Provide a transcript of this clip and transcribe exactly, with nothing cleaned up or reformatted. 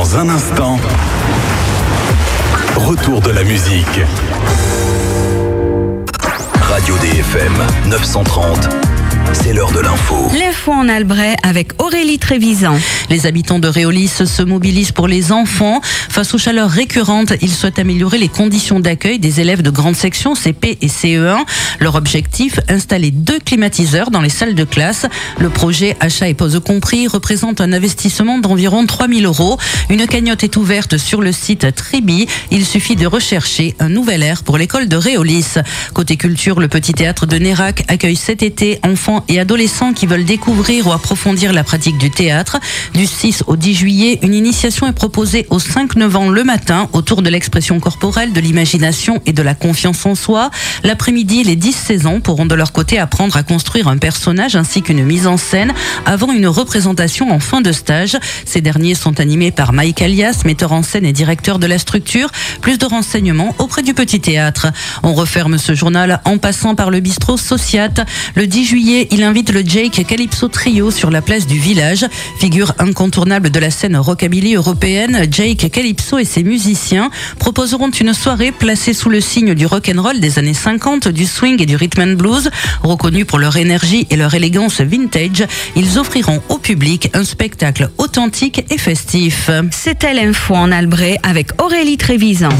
Dans un instant, retour de la musique. Radio D F M neuf cent trente, c'est l'heure de l'info. L'info en Albret avec Aurélie Trévisan. Les habitants de Réolis se mobilisent pour les enfants. Face aux chaleurs récurrentes, ils souhaitent améliorer les conditions d'accueil des élèves de grande section C P et C E un. Leur objectif, installer deux climatiseurs dans les salles de classe. Le projet achat et pause compris représente un investissement d'environ trois mille euros. Une cagnotte est ouverte sur le site Tribi. Il suffit de rechercher un nouvel air pour l'école de Réolis. Côté culture, le petit théâtre de Nérac accueille cet été enfants et adolescents qui veulent découvrir ou approfondir la pratique du théâtre. Du six au dix juillet, une initiation est proposée aux cinq neuf ans le matin autour de l'expression corporelle, de l'imagination et de la confiance en soi. L'après-midi, les dix seize ans pourront de leur côté apprendre à construire un personnage ainsi qu'une mise en scène avant une représentation en fin de stage. Ces derniers sont animés par Mike Alias, metteur en scène et directeur de la structure. Plus de renseignements auprès du petit théâtre. On referme ce journal en passant par le bistrot Sociat. Le dix juillet, il invite le Jake Calypso Trio sur la place du village. Figure incontournable de la scène rockabilly européenne, Jake Calypso et ses musiciens proposeront une soirée placée sous le signe du rock'n'roll des années cinquante, du swing et du rhythm and blues. Reconnus pour leur énergie et leur élégance vintage, ils offriront au public un spectacle authentique et festif. C'était l'info en Albret avec Aurélie Trévisan.